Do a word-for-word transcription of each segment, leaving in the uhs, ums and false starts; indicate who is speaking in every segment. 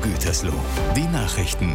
Speaker 1: Gütersloh. Die Nachrichten.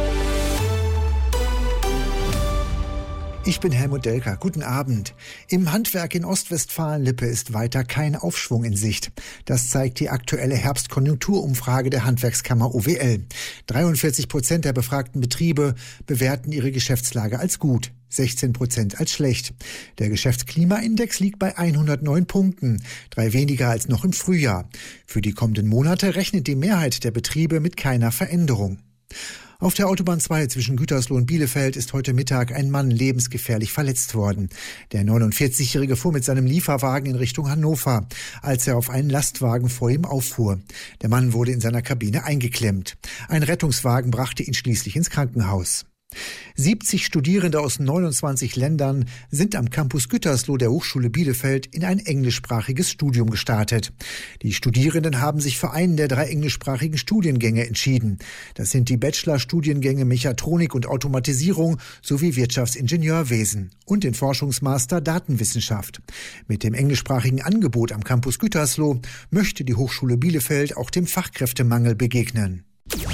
Speaker 2: Ich bin Helmut Delker. Guten Abend. Im Handwerk in Ostwestfalen-Lippe ist weiter kein Aufschwung in Sicht. Das zeigt die aktuelle Herbstkonjunkturumfrage der Handwerkskammer O W L. dreiundvierzig Prozent der befragten Betriebe bewerten ihre Geschäftslage als gut, sechzehn Prozent als schlecht. Der Geschäftsklimaindex liegt bei hundertneun Punkten, drei weniger als noch im Frühjahr. Für die kommenden Monate rechnet die Mehrheit der Betriebe mit keiner Veränderung. Auf der Autobahn zwei zwischen Gütersloh und Bielefeld ist heute Mittag ein Mann lebensgefährlich verletzt worden. Der neunundvierzigjährige fuhr mit seinem Lieferwagen in Richtung Hannover, als er auf einen Lastwagen vor ihm auffuhr. Der Mann wurde in seiner Kabine eingeklemmt. Ein Rettungswagen brachte ihn schließlich ins Krankenhaus. siebzig Studierende aus neunundzwanzig Ländern sind am Campus Gütersloh der Hochschule Bielefeld in ein englischsprachiges Studium gestartet. Die Studierenden haben sich für einen der drei englischsprachigen Studiengänge entschieden. Das sind die Bachelor-Studiengänge Mechatronik und Automatisierung sowie Wirtschaftsingenieurwesen und den Forschungsmaster Datenwissenschaft. Mit dem englischsprachigen Angebot am Campus Gütersloh möchte die Hochschule Bielefeld auch dem Fachkräftemangel begegnen.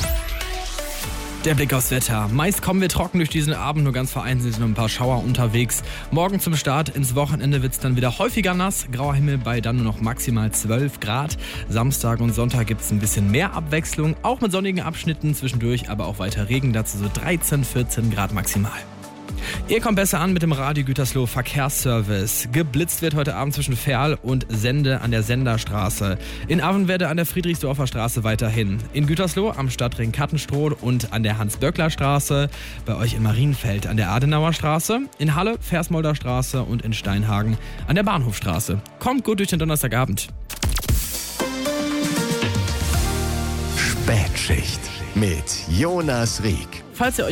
Speaker 3: Der Blick aufs Wetter. Meist kommen wir trocken durch diesen Abend, nur ganz vereinzelt sind noch ein paar Schauer unterwegs. Morgen zum Start ins Wochenende wird es dann wieder häufiger nass. Grauer Himmel bei dann nur noch maximal zwölf Grad. Samstag und Sonntag gibt es ein bisschen mehr Abwechslung, auch mit sonnigen Abschnitten zwischendurch, aber auch weiter Regen, dazu so dreizehn, vierzehn Grad maximal. Ihr kommt besser an mit dem Radio Gütersloh Verkehrsservice. Geblitzt wird heute Abend zwischen Ferl und Sende an der Senderstraße. In Avenwerde an der Friedrichsdorfer Straße weiterhin. In Gütersloh am Stadtring Kattenstroh und an der Hans-Böckler-Straße. Bei euch in Marienfeld an der Adenauer Straße. In Halle, Versmolder Straße und in Steinhagen an der Bahnhofstraße. Kommt gut durch den Donnerstagabend.
Speaker 1: Spätschicht mit Jonas Rieck.
Speaker 3: Falls ihr